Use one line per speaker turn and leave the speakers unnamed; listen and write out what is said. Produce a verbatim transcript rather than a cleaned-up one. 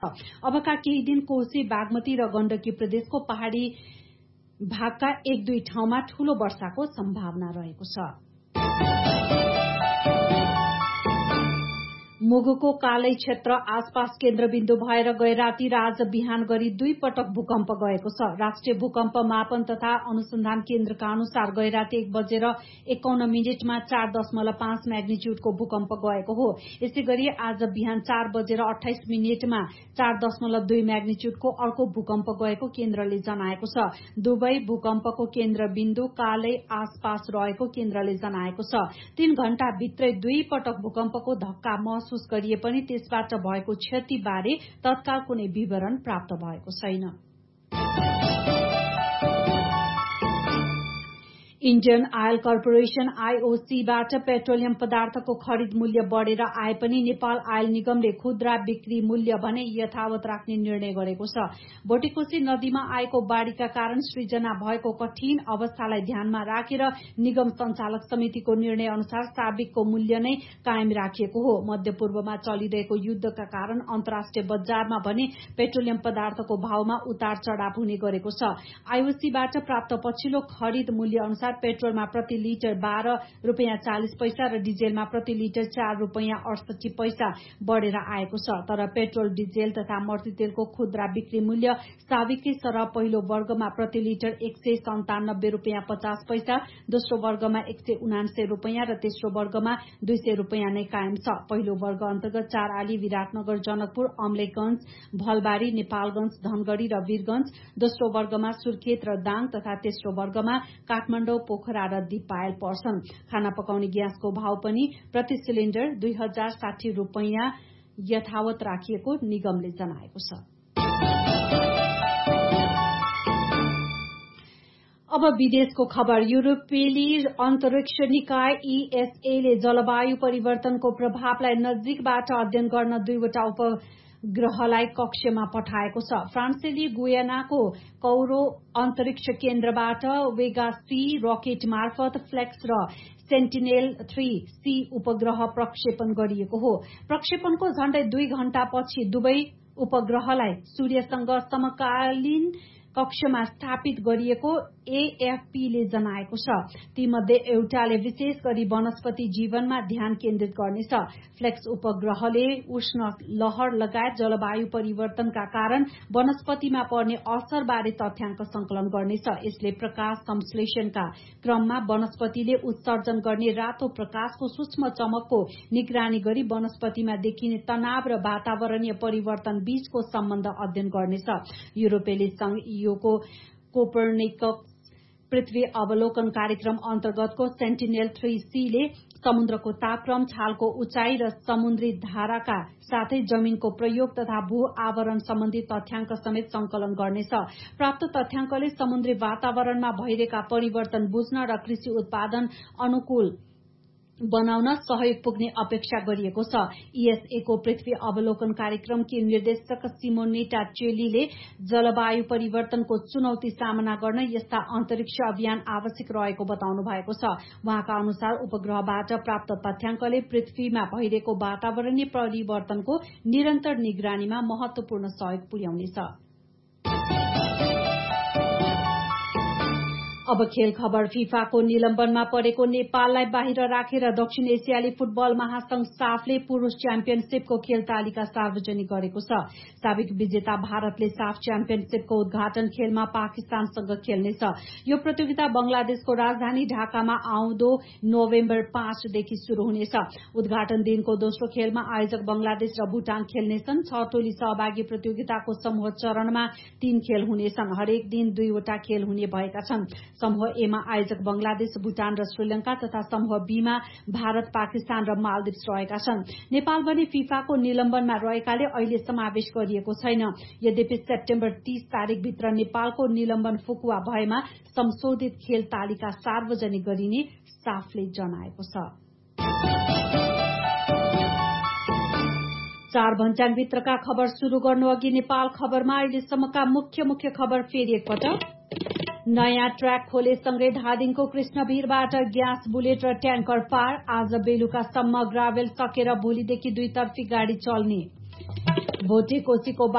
अबका केही दिन कोशी, बागमती र गण्डकी प्रदेशको पहाड़ी भागका एक दुई ठाउँमा ठूलो वर्षाको सम्भावना रहेको छ। मुगुको कालै क्षेत्र आसपास केन्द्रबिन्दु भएर गए राति र आज बिहान गरी दुई पटक भूकम्प गएको छ। राष्ट्रिय भूकम्प मापन तथा अनुसन्धान केन्द्रका अनुसार गए राति एक बजेर एकाउन्न मिनटमा चार दशमलव पाँच म्याग्निच्युडको भूकम्प गएको हो। यसै गरी आज बिहान चार बजेर अठाइस मिनटमा चार दशमलव दुई म्याग्निच्युडको अर्को भूकम्प गएको केन्द्रले जनाएको छ। दुवै भूकम्पको केन्द्रबिन्दु कालै आसपास रहेको केन्द्रले जनाएको छ। तीन घण्टा भित्रै दुई पटक भूकम्पको धक्का महसुस गरिए पनि त्यसबाट भएको क्षति बारे तत्काल कुनै विवरण प्राप्त भएको छैन। इण्डियन आयल कर्पोरेशन आईओसी बाट पेट्रोलियम पदार्थको खरिद मूल्य बढ़ेर आए पनि नेपाल आयल निगमले खुद्रा बिक्री मूल्य भने यथावत राख्ने निर्णय गरेको छ। भोटेकोशी नदीमा आएको बाढ़ीका कारण सृजना भएको कठिन अवस्थालाई ध्यानमा राखेर निगम संचालक समितिको निर्णय अनुसार साबिकको मूल्य नै कायम राखिएको हो। मध्यपूर्वमा चलिरहेको युद्धका कारण अन्तर्राष्ट्रिय बजारमा भने पेट्रोलियम पदार्थको भावमा उतार चढ़ाव हुने गरेको छ। आईओसीबाट प्राप्त पछिल्लो खरिद मूल्य अनुसार पेट्रोलमा प्रति लिटर बाह्र रूपियाँ चालिस पैसा र डिजेलमा प्रति लिटर चार रूपियाँ अडसठी पैसा बढ़ेर आएको छ। तर पेट्रोल, डिजेल तथा मर्तीतेलको खुद्रा बिक्री मूल्य साबिकै सरह पहिलो वर्गमा प्रति लिटर एक सय सन्तानब्बे रूपियाँ पचास पैसा, दोस्रो वर्गमा एक सय उनान्सय रूपियाँ र तेस्रो वर्गमा दुई सय रूपियाँ नै कायम छ। पहिलो वर्ग अन्तर्गत चार आली, विराटनगर, जनकपुर, अमलेखगंज, भलबारी, नेपालगंज, धनगढ़ी र वीरगंज, दोस्रो वर्गमा सुर्खेत र दाङ तथा तेस्रो वर्गमा काठमाडौँ, पोखरा र दिपायल पर्छन्। खाना पकाउने ग्यासको भाव पनि प्रति सिलिण्डर दुई हजार साठी रूपियाँ यथावत राखिएको निगमले जनाएको छ। अब विदेशको खबर। युरोपेली अन्तरिक्ष निकाय ईएसए ले जलवायु परिवर्तनको प्रभावलाई नजिकबाट अध्ययन गर्न दुईवटा उपग्रहलाई कक्षमा पठाएको छ। फ्रान्सेली गुयानाको कौरो अन्तरिक्ष केन्द्रबाट वेगा सी रकेट मार्फत फ्लेक्स र सेन्टिनेल थ्री सी उपग्रह प्रक्षेपण गरिएको हो। प्रक्षेपणको झण्डै दुई घण्टापछि दुवै उपग्रहलाई सूर्यसँग समकालीन कक्षमा स्थापित गरिएको एएफपीले जनाएको छ। तीमध्ये एउटाले विशेष गरी वनस्पति जीवनमा ध्यान केन्द्रित गर्नेछ। फ्लेक्स उपग्रहले उष्ण लहर लगायत जलवायु परिवर्तनका कारण वनस्पतिमा पर्ने असर बारे तथ्याङ्क संकलन गर्नेछ। यसले प्रकाश संश्लेषणका क्रममा वनस्पतिले उत्सर्जन गर्ने रातो प्रकाशको सूक्ष्म चमकको निगरानी गरी वनस्पतिमा देखिने तनाव र वातावरणीय परिवर्तन बीचको सम्बन्ध अध्ययन गर्नेछ। युरोपेली संघ ईयूको कोपर्निकस पृथ्वी अवलोकन कार्यक्रम अन्तर्गतको सेन्टिनेल थ्री सी ले समुद्रको तापक्रम, छालको उचाइ र समुद्री धाराका साथै जमीनको प्रयोग तथा भू आवरण सम्बन्धी तथ्याङ्क समेत संकलन गर्नेछ। प्राप्त तथ्याङ्कले समुद्री वातावरणमा भइरहेका परिवर्तन बुझ्न र कृषि उत्पादन अनुकूल बनाउन सहयोग पुग्ने अपेक्षा गरिएको छ। ईएसएको पृथ्वी अवलोकन कार्यक्रमकी निर्देशक सिमोनेटा चेलीले जलवायु परिवर्तनको चुनौती सामना गर्न यस्ता अन्तरिक्ष अभियान आवश्यक रहेको बताउनु भएको छ। उहाँका अनुसार उपग्रहबाट प्राप्त तथ्याङ्कले पृथ्वीमा भइरहेको वातावरणीय परिवर्तनको निरन्तर निगरानीमा महत्वपूर्ण सहयोग पुर्याउनेछ। अब खेल खबर। फिफाको निलम्बनमा परेको नेपाललाई बाहिर राखेर दक्षिण एसियाली फुटबल महासंघ साफले पुरूष च्याम्पियनशीपको खेल तालिका सार्वजनिक गरेको छ। साबिक विजेता भारतले साफ च्याम्पियनशीपको उद्घाटन खेलमा पाकिस्तानसँग खेल्नेछ। यो प्रतियोगिता बंगलादेशको राजधानी ढाकामा आउँदो नोभेम्बर पाँचदेखि शुरू हुनेछ। उद्घाटन दिनको दोस्रो खेलमा आयोजक बंगलादेश र भूटान खेल्नेछन्। छ टोली सहभागी प्रतियोगिताको समूह चरणमा तीन खेल हुनेछन्। हरेक दिन दुईवटा खेल हुने भएका छन्। समूह ए मा आयोजक बंगलादेश, भूटान र श्रीलंका तथा समूह बी मा भारत, पाकिस्तान र मालदिप्स रहेका छन्। नेपाल भने फिफाको निलम्बनमा रहेकाले अहिले समावेश गरिएको छैन। यद्यपि सेप्टेम्बर तीस तारिक भित्र नेपालको निलम्बन फुकुवा भएमा संशोधित खेल तालिका सार्वजनिक गरिने साफले जनाएको छ। चार भन्ज्याङभित्रका खबर शुरू गर्नु अघि नेपाल खबरमा अहिलेसम्मका मुख्य मुख्य खबर फेरि एकपटक। नयाँ ट्र्याक खोलेसँगै धादिङको कृष्णवीरबाट ग्यास बुलेट र ट्याङ्कर पार। आज बेलुकासम्म ग्राभेल सकेर भोलिदेखि दुईतर्फी गाडी चल्ने। भोटेकोशीको